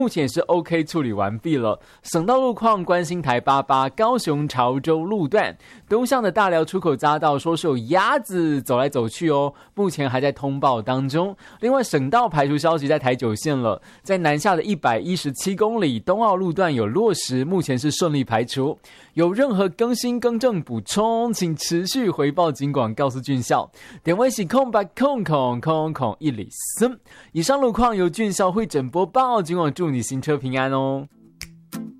目前是 OK 处理完毕了。省道路况，关心台88高雄潮州路段东向的大寮出口匝道说是有鸭子走来走去哦，目前还在通报当中。另外省道排除消息在台9线了，在南下的117公里东澳路段有落实，目前是顺利排除。有任何更新更正补充，请持续回报警广告诉俊孝，点位是0800000103。以上路况由俊孝会诊播报，警广祝你行车平安哦。